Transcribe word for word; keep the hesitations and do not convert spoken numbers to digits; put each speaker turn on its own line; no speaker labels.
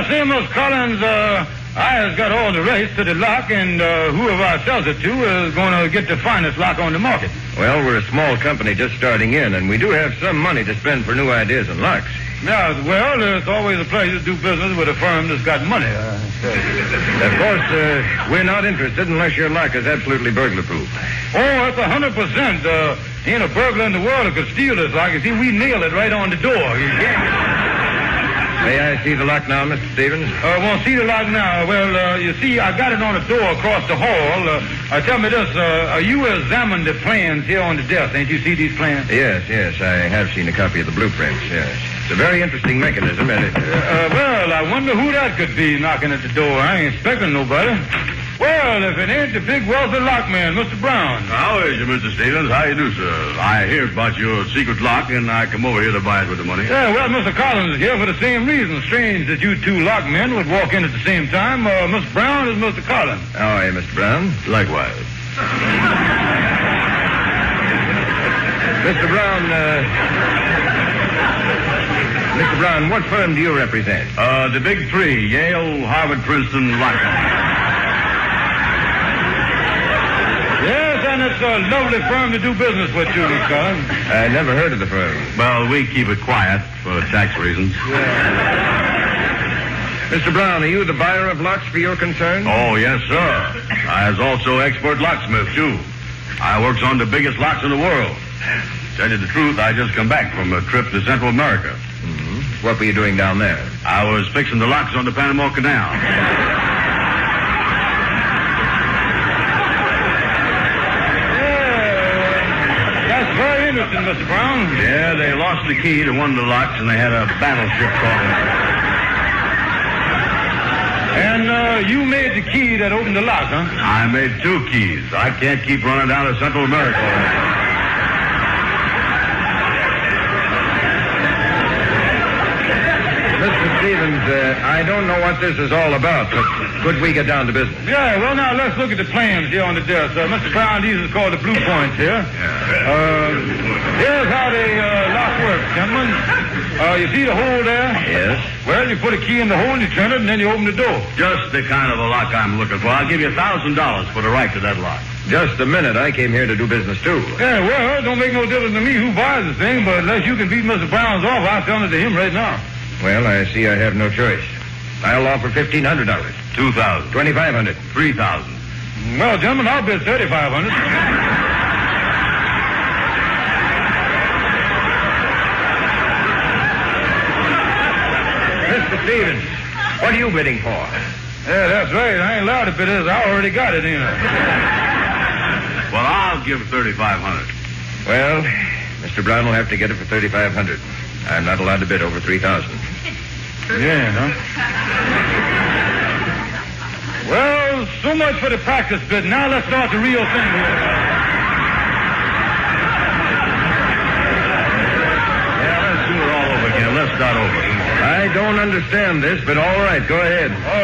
say, Miss Collins, uh, I has got all the rights to the lock, and uh, whoever I sells it to is going to get the finest lock on the market.
Well, we're a small company just starting in, and we do have some money to spend for new ideas and locks.
Yeah, well, it's always a pleasure to do business with a firm that's got money. Uh,
of course, uh, we're not interested unless your lock is absolutely burglar-proof.
Oh, it's a hundred percent. Uh, ain't a burglar in the world that could steal this lock. You see, we nailed it right on the door. You can't...
May I see the lock now, Mister Stevens?
Uh, won't see the lock now. Well, uh, you see, I got it on the door across the hall. Uh, uh, tell me this, uh, uh, you examined the plans here on the desk. Ain't you see these plans?
Yes, yes, I have seen a copy of the blueprints, yes. It's a very interesting mechanism, and it...
Uh, uh, well, I wonder who that could be knocking at the door. I ain't expecting nobody. Well, if it ain't the big wealthy lockman, Mister Brown.
How is you, Mister Stevens? How you do, sir? I heard about your secret lock, and I come over here to buy it with the money.
Yeah, well, Mister Collins is here for the same reason. Strange that you two lockmen would walk in at the same time. Uh, Mister Brown is Mister Collins.
How are you, Mister Brown?
Likewise.
Mister Brown, uh... Mister Brown, what firm do you represent?
Uh, the big three, Yale, Harvard, Princeton, Lock Company.
Yes, and it's a lovely firm to do business with, too, Mister Collins.
I never heard of the firm.
Well, we keep it quiet for tax reasons.
Yeah. Mister Brown, are you the buyer of locks for your concern?
Oh, yes, sir. I is also expert locksmith, too. I works on the biggest locks in the world. Tell you the truth, I just come back from a trip to Central America.
Mm-hmm. What were you doing down there?
I was fixing the locks on the Panama Canal.
Very interesting, Mister Brown.
Yeah, they lost the key to one of the locks, and they had a battleship calling.
And uh, you made the key that opened the lock, huh?
I made two keys. I can't keep running down to Central America.
Mister Stevens, uh, I don't know what this is all about, but could we get down to business?
Yeah, well, now, let's look at the plans here on the desk. Uh, Mister Brown, these is called the blue points here.
Yeah.
Uh, here's how the uh, lock works, gentlemen. Uh, you see the hole there?
Yes.
Well, you put a key in the hole, you turn it, and then you open the door.
Just the kind of a lock I'm looking for. I'll give you a thousand dollars for the right to that lock.
Just a minute. I came here to do business, too.
Yeah, well, it don't make no difference to me who buys the thing, but unless you can beat Mister Brown's off, I'll sell it to him right now.
Well, I see I have no choice. I'll offer fifteen hundred dollars.
Two thousand.
Twenty-five hundred.
Three thousand.
Well, gentlemen, I'll bid thirty-five hundred.
Mister Stevens, what are you bidding for?
Yeah, that's right. I ain't allowed to bid this. I already got it, ain't I?
Well, I'll give thirty-five hundred.
Well, Mister Brown will have to get it for thirty-five hundred. I'm not allowed to bid over three thousand.
Yeah, huh? Well, so much for the practice bid. Now let's start the real thing here.
Yeah, let's do it all over again. Let's start over.
I don't understand this, but all right, go ahead.
All